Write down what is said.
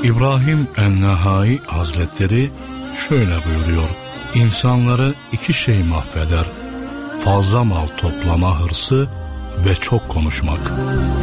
İbrahim en-Nehai Hazretleri şöyle buyuruyor: İnsanları iki şey mahveder: fazla mal toplama hırsı ve çok konuşmak.